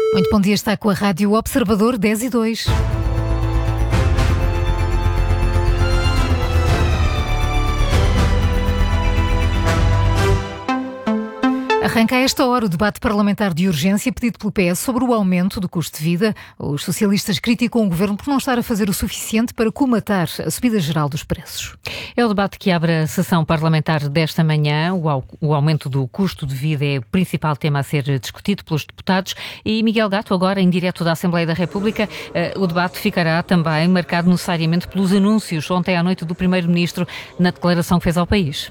Muito bom dia, está com a Rádio Observador 10:02. Arranca a esta hora o debate parlamentar de urgência pedido pelo PS sobre o aumento do custo de vida. Os socialistas criticam o governo por não estar a fazer o suficiente para colmatar a subida geral dos preços. É o debate que abre a sessão parlamentar desta manhã. O aumento do custo de vida é o principal tema a ser discutido pelos deputados. E Miguel Gato, agora em direto da Assembleia da República, o debate ficará também marcado necessariamente pelos anúncios ontem à noite do Primeiro-Ministro na declaração que fez ao país.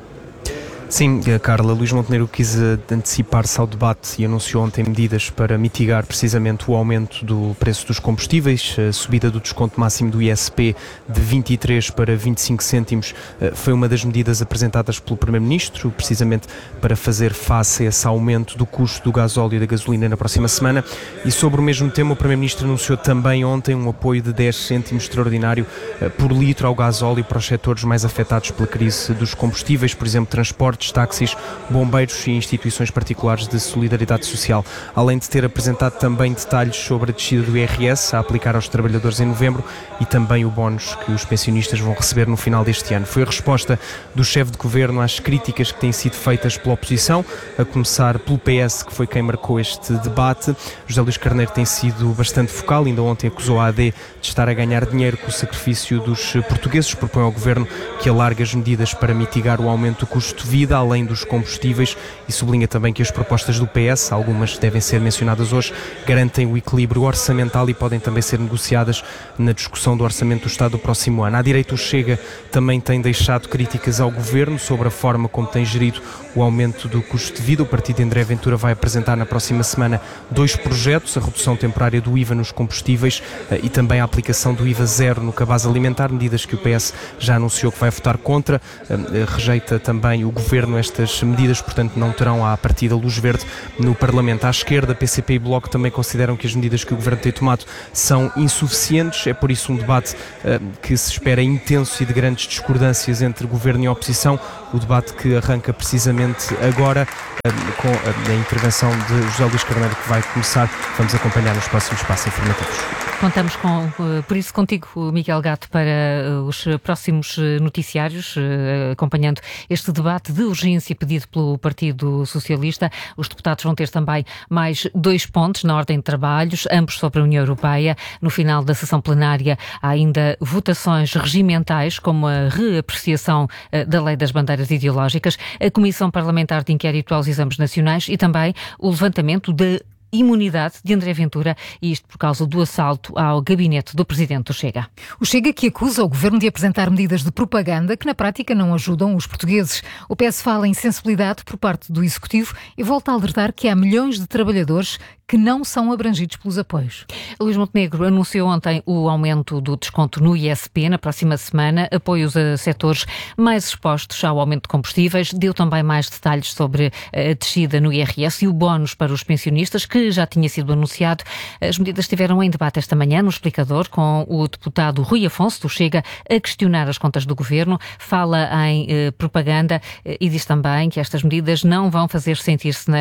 Sim, Carla, Luís Montenegro quis antecipar-se ao debate e anunciou ontem medidas para mitigar precisamente o aumento do preço dos combustíveis. A subida do desconto máximo do ISP de 23 para 25 cêntimos foi uma das medidas apresentadas pelo Primeiro-Ministro, precisamente para fazer face a esse aumento do custo do gasóleo e da gasolina na próxima semana. E sobre o mesmo tema, o Primeiro-Ministro anunciou também ontem um apoio de 10 cêntimos extraordinário por litro ao gasóleo para os setores mais afetados pela crise dos combustíveis, por exemplo, transporte, táxis, bombeiros e instituições particulares de solidariedade social, além de ter apresentado também detalhes sobre a descida do IRS a aplicar aos trabalhadores em novembro e também o bónus que os pensionistas vão receber no final deste ano. Foi a resposta do chefe de governo às críticas que têm sido feitas pela oposição, a começar pelo PS, que foi quem marcou este debate. José Luís Carneiro tem sido bastante focal, ainda ontem acusou a AD de estar a ganhar dinheiro com o sacrifício dos portugueses, propõe ao governo que alargue as medidas para mitigar o aumento do custo de vida, além dos combustíveis, e sublinha também que as propostas do PS, algumas devem ser mencionadas hoje, garantem o equilíbrio orçamental e podem também ser negociadas na discussão do Orçamento do Estado do próximo ano. À direita, o Chega também tem deixado críticas ao Governo sobre a forma como tem gerido o aumento do custo de vida. O partido de André Ventura vai apresentar na próxima semana 2 projetos, a redução temporária do IVA nos combustíveis e também a aplicação do IVA zero no cabaz alimentar, medidas que o PS já anunciou que vai votar contra. Rejeita também o Governo estas medidas, portanto não terão à partida luz verde no Parlamento. À esquerda, PCP e Bloco também consideram que as medidas que o Governo tem tomado são insuficientes. É por isso um debate que se espera intenso e de grandes discordâncias entre Governo e oposição. O debate que arranca precisamente agora com a intervenção de José Luís Carneiro, que vai começar. Vamos acompanhar nos próximos passos informativos. Contamos por isso contigo, Miguel Gato, para os próximos noticiários, acompanhando este debate de urgência pedido pelo Partido Socialista. Os deputados vão ter também mais 2 pontos na ordem de trabalhos, ambos sobre a União Europeia. No final da sessão plenária há ainda votações regimentais, como a reapreciação da Lei das Bandeiras Ideológicas, a Comissão Parlamentar de Inquérito aos Exames Nacionais e também o levantamento da imunidade de André Ventura, e isto por causa do assalto ao gabinete do Presidente do Chega. O Chega que acusa o Governo de apresentar medidas de propaganda que na prática não ajudam os portugueses. O PS fala em sensibilidade por parte do Executivo e volta a alertar que há milhões de trabalhadores que não são abrangidos pelos apoios. Luís Montenegro anunciou ontem o aumento do desconto no ISP na próxima semana, apoios a setores mais expostos ao aumento de combustíveis, deu também mais detalhes sobre a descida no IRS e o bónus para os pensionistas, que já tinha sido anunciado. As medidas estiveram em debate esta manhã no Explicador, com o deputado Rui Afonso, do Chega, a questionar as contas do Governo, fala em propaganda e diz também que estas medidas não vão fazer sentir-se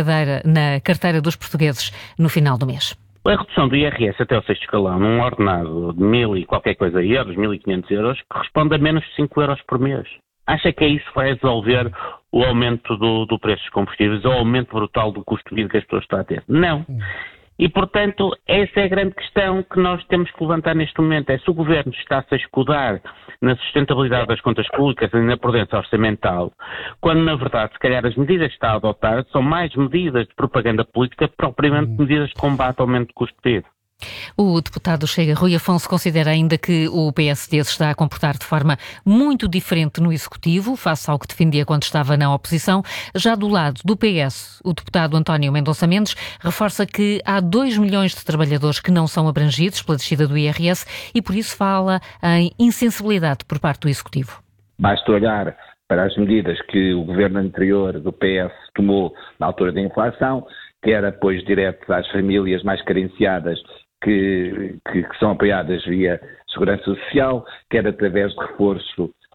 na carteira dos portugueses no final do mês. A redução do IRS até o 6º escalão, num ordenado de 1.000 e qualquer coisa euros, 1.500 euros, corresponde a menos de 5 euros por mês. Acha que é isso que vai resolver o aumento do preço dos combustíveis, ou o aumento brutal do custo de vida que as pessoas estão a ter? Não. E, portanto, essa é a grande questão que nós temos que levantar neste momento. É se o Governo está-se a escudar na sustentabilidade das contas públicas e na prudência orçamental, quando, na verdade, se calhar as medidas que está a adotar são mais medidas de propaganda política, propriamente medidas de combate ao aumento do custo de vida. O deputado Chega, Rui Afonso, considera ainda que o PSD se está a comportar de forma muito diferente no Executivo, face ao que defendia quando estava na oposição. Já do lado do PS, o deputado António Mendonça Mendes reforça que há 2 milhões de trabalhadores que não são abrangidos pela descida do IRS e por isso fala em insensibilidade por parte do Executivo. Basta olhar para as medidas que o governo anterior do PS tomou na altura da inflação, que era apoios diretos às famílias mais carenciadas que são apoiadas via Segurança Social, quer através de reforço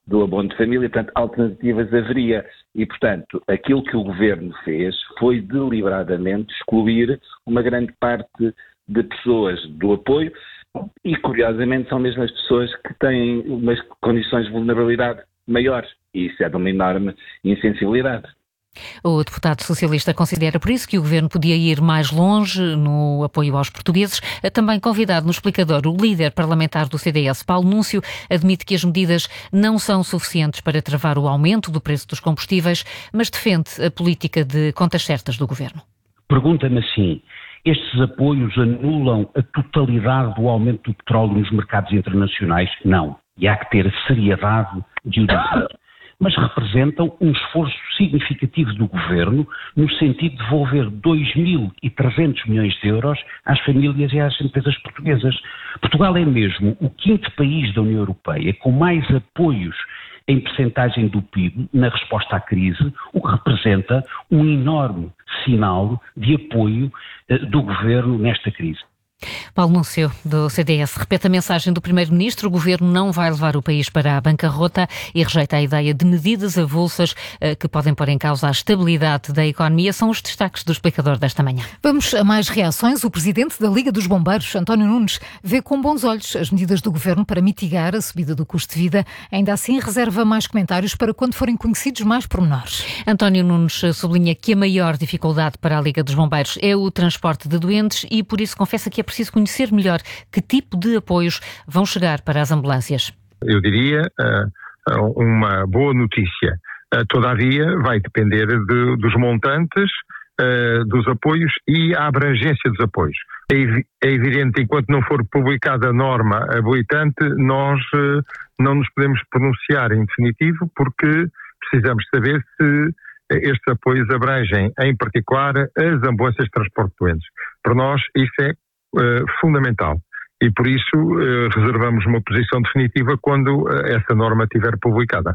do abono de família, portanto, alternativas haveria. E, portanto, aquilo que o Governo fez foi deliberadamente excluir uma grande parte de pessoas do apoio e, curiosamente, são mesmo as pessoas que têm umas condições de vulnerabilidade maiores. E isso é de uma enorme insensibilidade. O deputado socialista considera por isso que o Governo podia ir mais longe no apoio aos portugueses. Também convidado no explicador, o líder parlamentar do CDS, Paulo Núncio, admite que as medidas não são suficientes para travar o aumento do preço dos combustíveis, mas defende a política de contas certas do Governo. Pergunta-me assim, estes apoios anulam a totalidade do aumento do petróleo nos mercados internacionais? Não. E há que ter a seriedade de o dizer. Mas representam um esforço significativo do Governo no sentido de devolver 2.300 milhões de euros às famílias e às empresas portuguesas. Portugal é mesmo o 5º país da União Europeia com mais apoios em percentagem do PIB na resposta à crise, o que representa um enorme sinal de apoio do Governo nesta crise. Paulo Núncio, do CDS, repete a mensagem do Primeiro-Ministro. O Governo não vai levar o país para a bancarrota e rejeita a ideia de medidas avulsas que podem pôr em causa a estabilidade da economia. São os destaques do explicador desta manhã. Vamos a mais reações. O Presidente da Liga dos Bombeiros, António Nunes, vê com bons olhos as medidas do Governo para mitigar a subida do custo de vida. Ainda assim, reserva mais comentários para quando forem conhecidos mais pormenores. António Nunes sublinha que a maior dificuldade para a Liga dos Bombeiros é o transporte de doentes e, por isso, confessa que é preciso conhecer melhor que tipo de apoios vão chegar para as ambulâncias. Eu diria uma boa notícia. Todavia, vai depender dos montantes, dos apoios e a abrangência dos apoios. É evidente, enquanto não for publicada a norma habilitante, nós não nos podemos pronunciar em definitivo, porque precisamos saber se estes apoios abrangem, em particular, as ambulâncias de transporte de doentes. Para nós, isso é fundamental e por isso reservamos uma posição definitiva quando essa norma estiver publicada.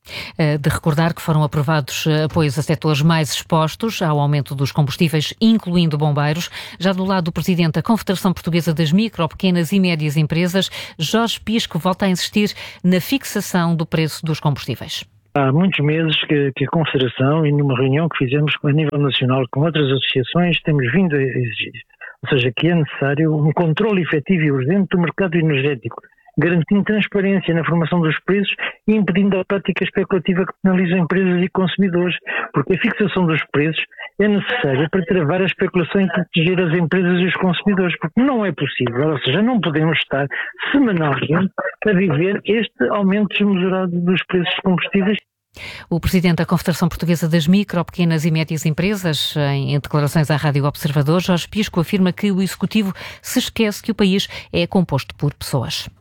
De recordar que foram aprovados apoios a setores mais expostos ao aumento dos combustíveis, incluindo bombeiros. Já do lado do Presidente da Confederação Portuguesa das Micro, Pequenas e Médias Empresas, Jorge Pisco volta a insistir na fixação do preço dos combustíveis. Há muitos meses que a Confederação, e numa reunião que fizemos a nível nacional com outras associações, temos vindo a exigir. Ou seja, que é necessário um controle efetivo e urgente do mercado energético, garantindo transparência na formação dos preços e impedindo a prática especulativa que penaliza empresas e consumidores, porque a fixação dos preços é necessária para travar a especulação e proteger as empresas e os consumidores, porque não é possível, ou seja, não podemos estar semanalmente a viver este aumento desmesurado dos preços dos combustíveis. O Presidente da Confederação Portuguesa das Micro, Pequenas e Médias Empresas, em declarações à Rádio Observador, Jorge Pisco afirma que o Executivo se esquece que o país é composto por pessoas.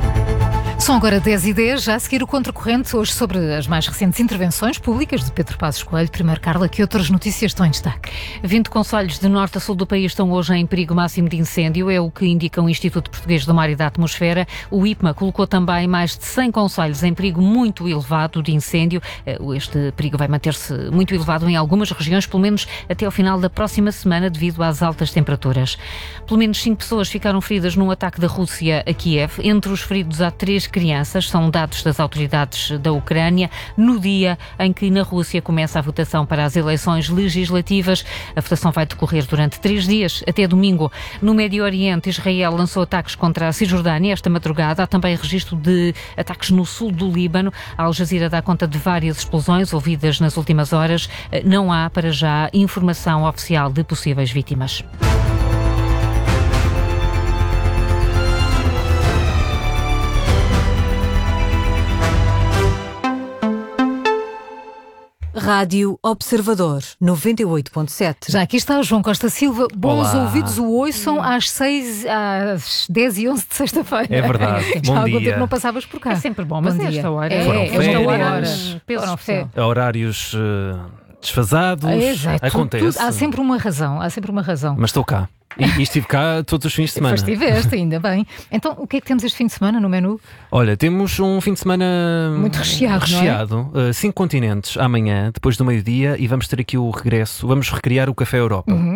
São agora 10h10, já a seguir o Contracorrente, hoje sobre as mais recentes intervenções públicas de Pedro Passos Coelho. Primeiro, Carla, que outras notícias estão em destaque? 20 concelhos de norte a sul do país estão hoje em perigo máximo de incêndio, é o que indica o Instituto Português do Mar e da Atmosfera. O IPMA colocou também mais de 100 concelhos em perigo muito elevado de incêndio. Este perigo vai manter-se muito elevado em algumas regiões, pelo menos até ao final da próxima semana, devido às altas temperaturas. Pelo menos 5 pessoas ficaram feridas num ataque da Rússia a Kiev. Entre os feridos há 3 crianças, são dados das autoridades da Ucrânia, no dia em que na Rússia começa a votação para as eleições legislativas. A votação vai decorrer durante 3 dias, até domingo. No Médio Oriente, Israel lançou ataques contra a Cisjordânia esta madrugada. Há também registro de ataques no sul do Líbano. A Al Jazeera dá conta de várias explosões ouvidas nas últimas horas. Não há, para já, informação oficial de possíveis vítimas. Rádio Observador 98.7. Já aqui está o João Costa Silva. Bons Olá. ouvidos o ouçam às 10h11 de sexta-feira. É verdade. Já há Bom algum dia. tempo não passavas por cá. É sempre bom, mas Bom dia. esta hora... É, Foram esta férias. hora. Peso Foram especial. Horários desfasados, Exato. acontece. Há sempre uma razão, Mas estou cá. E estive cá todos os fins de semana. Depois estiveste, ainda bem. Então, o que é que temos este fim de semana no menu? Olha, temos um fim de semana Muito recheado, não é? 5 continentes amanhã, depois do meio-dia, e vamos ter aqui o regresso. Vamos recriar o Café Europa.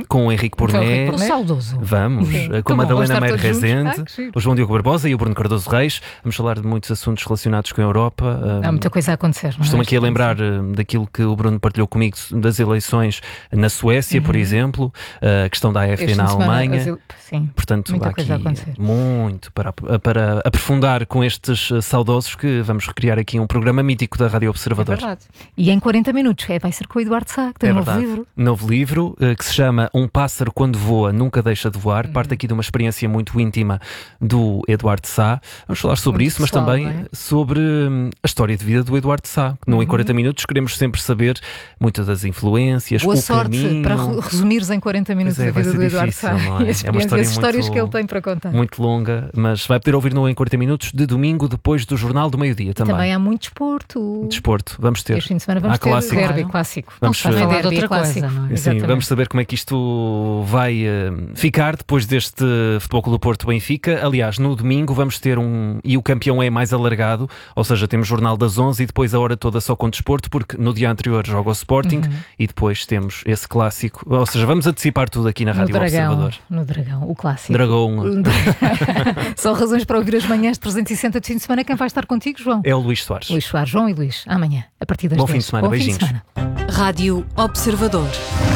com o Henrique Porné. Saudoso. Vamos, com a Madalena Meire Rezende, o João Diogo Barbosa e o Bruno Cardoso Reis. Vamos falar de muitos assuntos relacionados com a Europa. Há muita coisa a acontecer. Estou-me aqui a lembrar daquilo que o Bruno partilhou comigo das eleições na Suécia, por exemplo, a questão da AfD na Alemanha. Sim, portanto, há aqui muito para aprofundar com estes saudosos, que vamos recriar aqui um programa mítico da Rádio Observador. É verdade. E em 40 minutos vai ser com o Eduardo Sá, que tem um novo livro. Novo livro que se chama Um Pássaro Quando Voa Nunca Deixa de Voar. Parte aqui de uma experiência muito íntima do Eduardo Sá. Vamos falar sobre isso, mas também sobre a história de vida do Eduardo Sá. No Em 40 minutos queremos sempre saber muitas das influências, Boa sorte para resumires em 40 minutos a vida do Eduardo Sá. É uma história as histórias que ele tem para contar. Muito longa, mas vai poder ouvir no Em 40 minutos de domingo, depois do Jornal do Meio-Dia também. Também há muito desporto. Desporto, vamos ter. Este fim de semana vamos ter derby clássico. Vamos falar de outra coisa, não é? Sim, vamos saber como é que isto vai ficar depois deste Futebol Clube do Porto Benfica. Aliás, no domingo vamos ter e o campeão é mais alargado, ou seja, temos Jornal das 11 e depois a hora toda só com desporto, porque no dia anterior joga o Sporting e depois temos esse clássico. Ou seja, vamos antecipar tudo aqui na Rádio Observador. No Dragão, o clássico. Dragão. São razões para ouvir as manhãs 360 de fim de semana. Quem vai estar contigo, João? É o Luís Soares. Luís Soares, João e Luís, amanhã, a partir das 10. Bom fim de semana, beijinhos. Rádio Observador.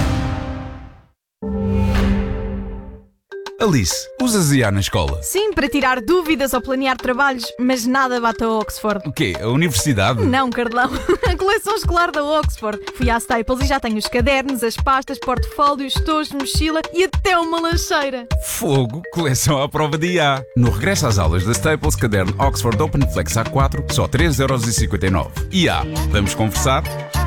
Alice, usas IA na escola? Sim, para tirar dúvidas ou planear trabalhos, mas nada bate a Oxford. O quê? A universidade? Não, Carlão. A coleção escolar da Oxford. Fui à Staples e já tenho os cadernos, as pastas, portfólios, estojos, mochila e até uma lancheira. Fogo, coleção à prova de IA. No regresso às aulas da Staples, caderno Oxford Open Flex A4, só 3,59€. IA, vamos conversar?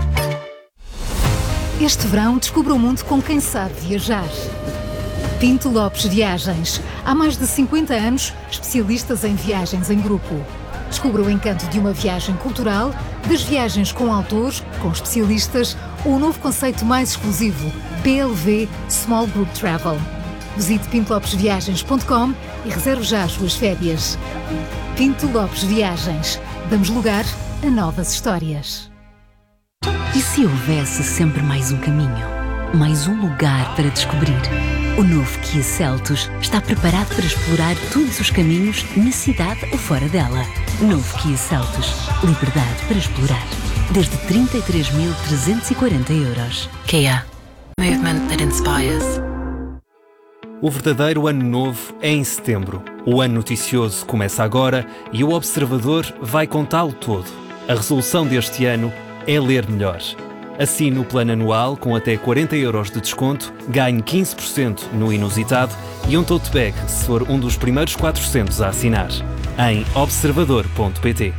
Este verão descubra o mundo com quem sabe viajar. Pinto Lopes Viagens. Há mais de 50 anos, especialistas em viagens em grupo. Descubra o encanto de uma viagem cultural, das viagens com autores, com especialistas, ou o novo conceito mais exclusivo, PLV Small Group Travel. Visite pintolopesviagens.com e reserve já as suas férias. Pinto Lopes Viagens. Damos lugar a novas histórias. E se houvesse sempre mais um caminho? Mais um lugar para descobrir? O novo Kia Seltos está preparado para explorar todos os caminhos na cidade ou fora dela. Novo Kia Seltos. Liberdade para explorar. Desde 33.340€. Kia. Movement that inspires. O verdadeiro ano novo é em setembro. O ano noticioso começa agora e o Observador vai contá-lo todo. A resolução deste ano é ler melhor. Assine o plano anual com até 40€ de desconto, ganhe 15% no inusitado e um tote bag se for um dos primeiros 400 a assinar. Em observador.pt.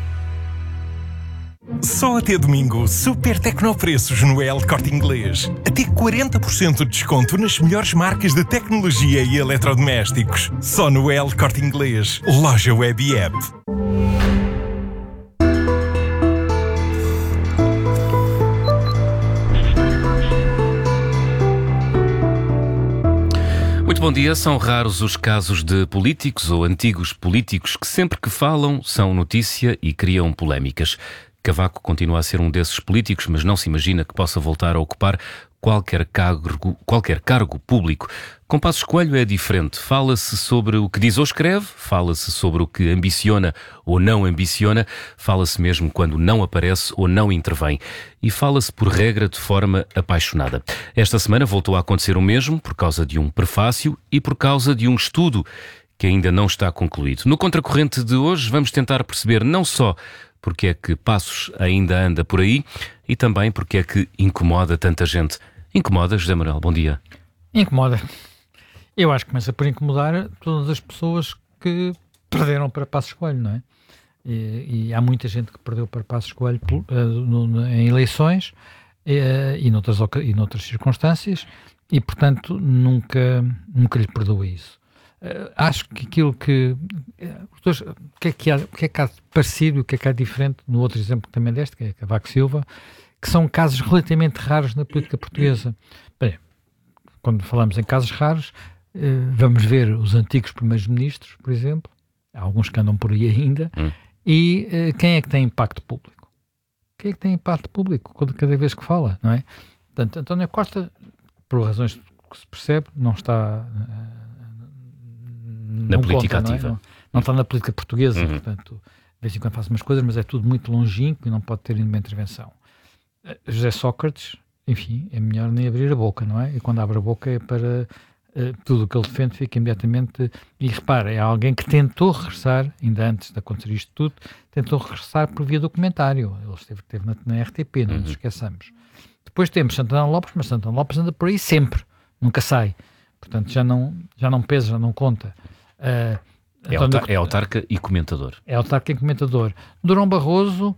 Só até domingo, super tecnopreços no El Corte Inglês. Até 40% de desconto nas melhores marcas de tecnologia e eletrodomésticos. Só no El Corte Inglês, loja web e app. Muito bom dia. São raros os casos de políticos ou antigos políticos que sempre que falam são notícia e criam polémicas. Cavaco continua a ser um desses políticos, mas não se imagina que possa voltar a ocupar qualquer cargo público. Com Passos Coelho é diferente. Fala-se sobre o que diz ou escreve, fala-se sobre o que ambiciona ou não ambiciona, fala-se mesmo quando não aparece ou não intervém. E fala-se por regra de forma apaixonada. Esta semana voltou a acontecer o mesmo por causa de um prefácio e por causa de um estudo que ainda não está concluído. No Contracorrente de hoje vamos tentar perceber não só porque é que Passos ainda anda por aí e também porque é que incomoda tanta gente. Incomoda, José Manuel? Bom dia. Incomoda. Eu acho que começa por incomodar todas as pessoas que perderam para Passos Coelho, não é? E há muita gente que perdeu para Passos Coelho em eleições e noutras circunstâncias e, portanto, nunca lhe perdoa isso. Acho que aquilo que... O que é que há parecido e o que é que há diferente no outro exemplo também deste, que é Cavaco Silva, que são casos relativamente raros na política portuguesa. Bem, quando falamos em casos raros, vamos ver os antigos primeiros-ministros, por exemplo, há alguns que andam por aí ainda, e quem é que tem impacto público? Quem é que tem impacto público cada vez que fala, não é? Portanto, António Costa, por razões que se percebe, não está na política ativa. Não está na política portuguesa, portanto, de vez em quando faz umas coisas, mas é tudo muito longínquo e não pode ter nenhuma intervenção. José Sócrates, enfim, é melhor nem abrir a boca, não é? E quando abre a boca é para tudo o que ele defende fica imediatamente... E repara, é alguém que tentou regressar, ainda antes de acontecer isto tudo, tentou regressar por via documentário. Ele esteve na RTP, não nos esqueçamos. Depois temos Santana Lopes, mas Santana Lopes anda por aí sempre, nunca sai. Portanto, já não pesa, já não conta. É autarca e comentador. É autarca e comentador. Durão Barroso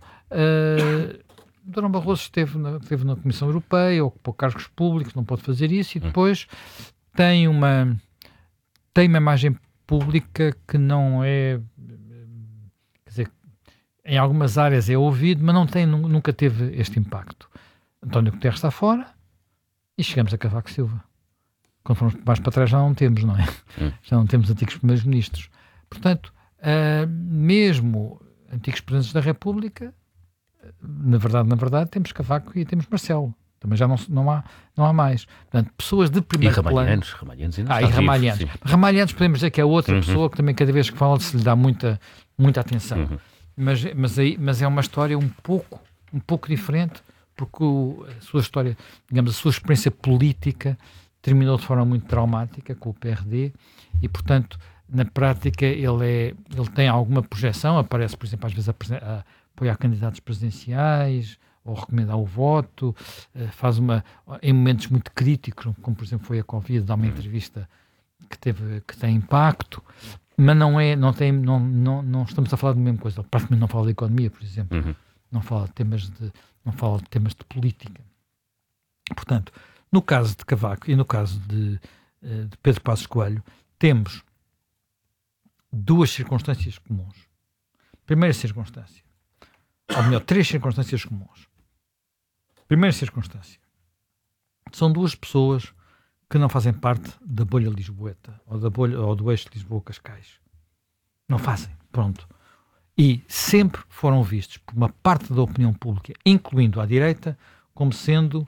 esteve na Comissão Europeia, ocupou cargos públicos, não pode fazer isso, e depois tem uma imagem pública que não é... Quer dizer, em algumas áreas é ouvido, mas nunca teve este impacto. António Guterres está fora e chegamos a Cavaco Silva. Quando formos mais para trás já não temos, não é? Já não temos antigos primeiros-ministros. Portanto, mesmo antigos presidentes da República, na verdade, temos Cavaco e temos Marcelo. Também já não há mais. Portanto, pessoas de primeiro plano... Ramalhianos ainda e Ramalhianos. Ramalhianos podemos dizer que é outra pessoa que também cada vez que fala se lhe dá muita atenção. Mas é uma história um pouco diferente, porque a sua história, digamos, a sua experiência política terminou de forma muito traumática com o PRD e, portanto, na prática ele tem alguma projeção, aparece, por exemplo, às vezes a apoiar candidatos presidenciais ou recomendar o voto, em momentos muito críticos, como por exemplo foi a Covid, dá uma entrevista que tem impacto, mas não estamos a falar da mesma coisa. Ele praticamente não fala de economia, por exemplo, não fala de temas de política. Portanto, no caso de Cavaco e no caso de Pedro Passos Coelho, temos duas circunstâncias comuns. Primeira circunstância, ou melhor, três circunstâncias comuns. Primeira circunstância, são duas pessoas que não fazem parte da bolha lisboeta ou do eixo Lisboa-Cascais. Não fazem, pronto. E sempre foram vistos por uma parte da opinião pública, incluindo à direita, como sendo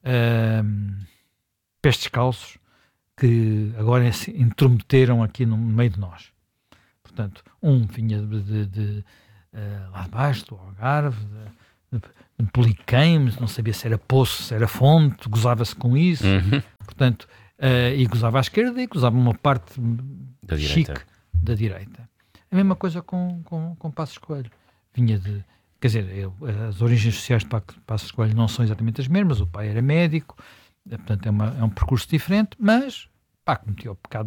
pés descalços que agora se intrometeram aqui no meio de nós. Portanto, um vinha lá de baixo, do Algarve, de Poliquém, não sabia se era poço, se era fonte, gozava-se com isso. Portanto, e gozava à esquerda e gozava uma parte chique da direita. A mesma coisa com Passos Coelho. Vinha de... Quer dizer, as origens sociais de Passos Coelho não são exatamente as mesmas. O pai era médico, portanto é um percurso diferente, mas cometeu o pecado